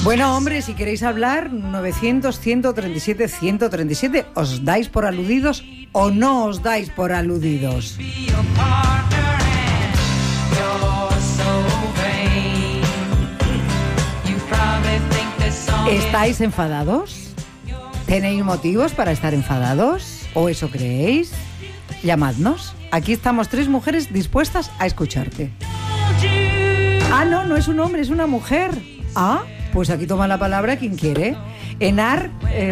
Bueno, hombre, si queréis hablar, 900-137-137, ¿os dais por aludidos o no os dais por aludidos? ¿Estáis enfadados? ¿Tenéis motivos para estar enfadados? ¿O eso creéis? Llamadnos. Aquí estamos 3 mujeres dispuestas a escucharte. Ah, no, no es un hombre, es una mujer. Ah, pues aquí toma la palabra quien quiere. Enar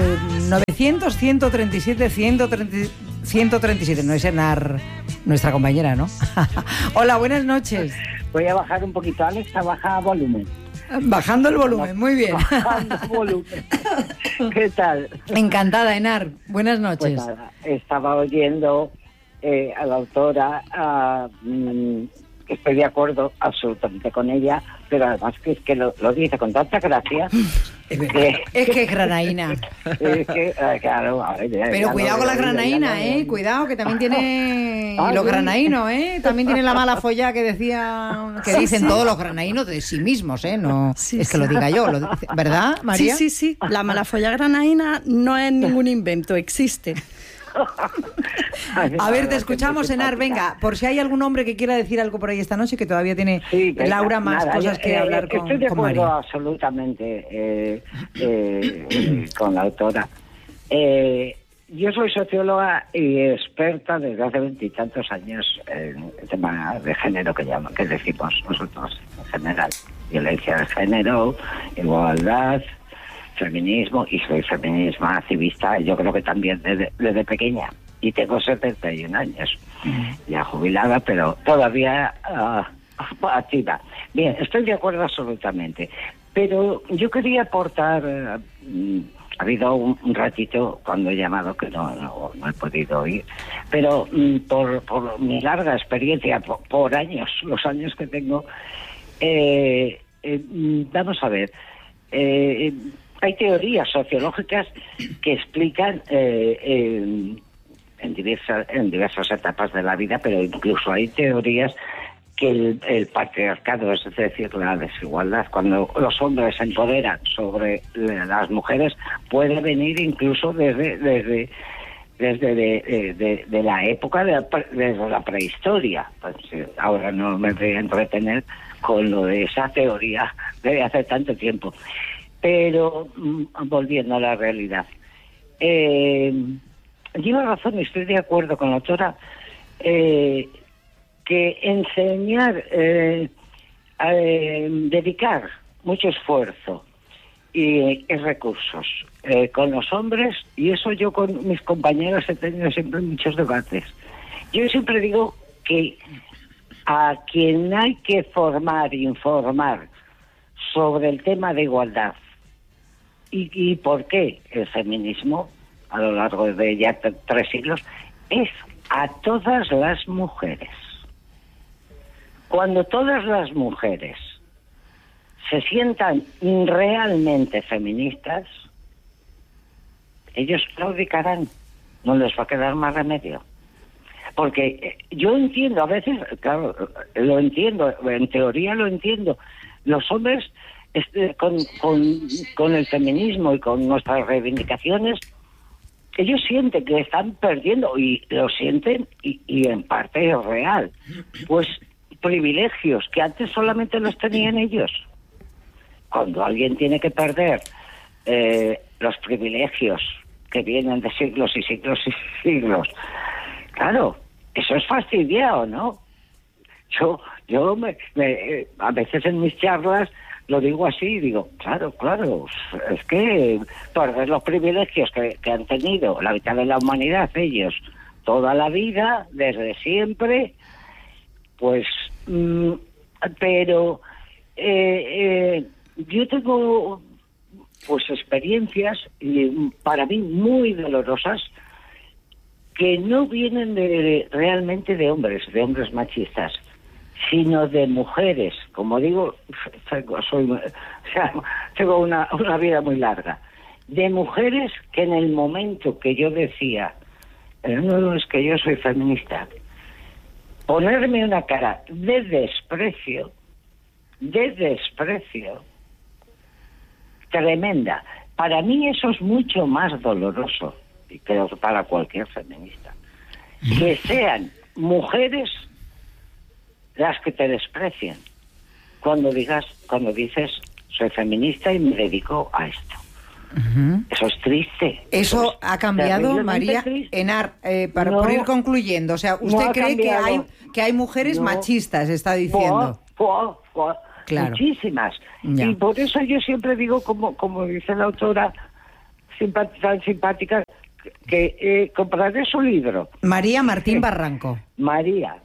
900-137-137. No es Enar, nuestra compañera, ¿no? Hola, buenas noches. Voy a bajar un poquito, Alexa, baja volumen. Bajando el volumen, muy bien. Bajando volumen. ¿Qué tal? Encantada, Enar. Buenas noches. Pues nada, estaba oyendo a la autora, que estoy de acuerdo absolutamente con ella, pero además que es que lo dice con tanta gracia. Es que es granaína. Es que, claro, a ver, pero cuidado con la granaína, cuidado, que también tiene los granaínos, también tiene la mala folla que decía, que dicen todos los granaínos de sí mismos, no es que lo diga yo, ¿verdad, María? Sí, la mala folla granaína no es ningún invento, existe. A ver, te escuchamos, Enar, venga, por si hay algún hombre que quiera decir algo por ahí esta noche, que todavía tiene Laura más cosas que hablar con María. Estoy de acuerdo absolutamente con la autora. Yo soy socióloga y experta desde hace 20 y tantos años en el tema de género que decimos nosotros en general. Violencia de género, igualdad, feminismo, y soy feminista activista, yo creo que también desde pequeña, y tengo 71 años, ya jubilada, pero todavía activa. Bien, estoy de acuerdo absolutamente, pero yo quería aportar, ha habido un ratito cuando he llamado que no he podido oír, pero por mi larga experiencia, por años, los años que tengo, vamos a ver, hay teorías sociológicas que explican en diversas etapas de la vida, pero incluso hay teorías que el patriarcado, es decir, la desigualdad, cuando los hombres se empoderan sobre las mujeres, puede venir incluso desde la época de la prehistoria. Pues, ahora no me voy a entretener con lo de esa teoría de hace tanto tiempo. Pero, volviendo a la realidad, lleva razón, estoy de acuerdo con la autora, que enseñar, dedicar mucho esfuerzo y recursos con los hombres, y eso yo con mis compañeros he tenido siempre muchos debates. Yo siempre digo que a quien hay que formar e informar sobre el tema de igualdad, ¿y por qué el feminismo a lo largo de ya 3 siglos? Es a todas las mujeres. Cuando todas las mujeres se sientan realmente feministas, ellos claudicarán, no les va a quedar más remedio. Porque yo entiendo, a veces, claro, lo entiendo, en teoría lo entiendo, los hombres con el feminismo y con nuestras reivindicaciones, ellos sienten que están perdiendo, y lo sienten, y en parte es real, pues privilegios que antes solamente los tenían ellos. Cuando alguien tiene que perder los privilegios que vienen de siglos y siglos y siglos, claro, eso es fastidiado, ¿no? Yo a veces en mis charlas lo digo así, digo, claro, es que perder los privilegios que han tenido la mitad de la humanidad, ellos, toda la vida, desde siempre, pues, pero yo tengo, pues, experiencias, para mí muy dolorosas, que no vienen realmente de hombres machistas, sino de mujeres. Como digo, tengo una vida muy larga. De mujeres que en el momento que yo decía, no, es que yo soy feminista, ponerme una cara de desprecio, tremenda. Para mí eso es mucho más doloroso, y creo que para cualquier feminista, que sean mujeres las que te desprecien cuando dices soy feminista y me dedico a esto. Eso es triste. Eso ha cambiado, María. Triste. Enar, por ir concluyendo, o sea, ¿usted cree que hay mujeres machistas, está diciendo? Claro. Muchísimas. Ya. Y por eso yo siempre digo, como dice la autora tan simpática, que compraré su libro. María Martín Barranco. María.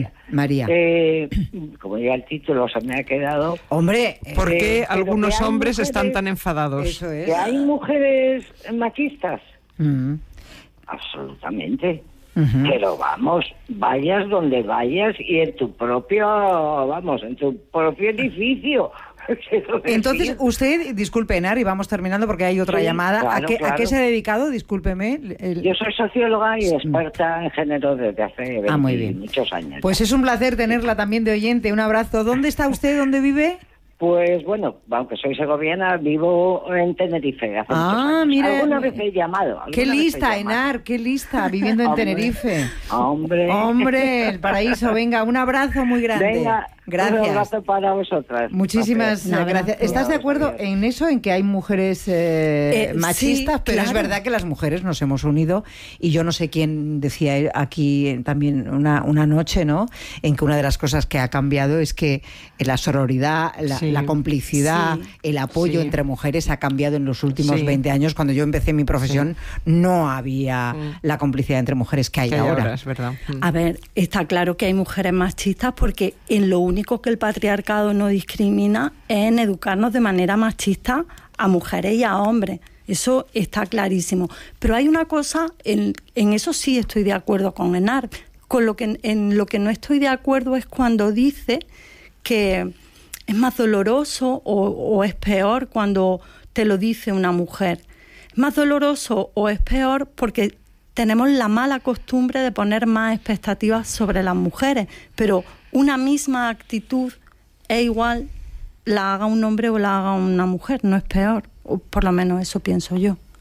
Como ya el título se me ha quedado. Hombre, ¿por qué algunos hombres mujeres, están tan enfadados? Eso es. ¿Que hay mujeres machistas? Absolutamente. Pero vamos, vayas donde vayas y en tu propio edificio. Entonces, usted, disculpe, Enar, y vamos terminando porque hay otra llamada. Claro, ¿A qué se ha dedicado? Discúlpeme. Yo soy socióloga y experta en género desde hace muy bien. muchos años. Pues es un placer tenerla también de oyente. Un abrazo. ¿Dónde está usted? ¿Dónde vive? Pues bueno, aunque soy segoviana, vivo en Tenerife hace muchos años. Mira, Alguna vez he llamado. Qué lista, Enar, qué lista, viviendo en Tenerife. Hombre, el paraíso. Venga, un abrazo muy grande. Venga, gracias. Un abrazo para vosotras. Muchísimas gracias. ¿Estás de acuerdo en eso, en que hay mujeres machistas? Sí, pero claro. es verdad que las mujeres nos hemos unido, y yo no sé quién decía aquí también una noche, ¿no?, en que una de las cosas que ha cambiado es que la sororidad, la complicidad, el apoyo entre mujeres ha cambiado en los últimos 20 años. Cuando yo empecé mi profesión no había la complicidad entre mujeres que hay ahora. Es verdad. A ver, está claro que hay mujeres machistas, porque en lo único que el patriarcado no discrimina es en educarnos de manera machista a mujeres y a hombres. Eso está clarísimo. Pero hay una cosa, en eso sí estoy de acuerdo con Enar. En lo que no estoy de acuerdo es cuando dice que es más doloroso o es peor cuando te lo dice una mujer. Es más doloroso o es peor porque tenemos la mala costumbre de poner más expectativas sobre las mujeres, pero una misma actitud es igual, la haga un hombre o la haga una mujer, no es peor, o por lo menos eso pienso yo.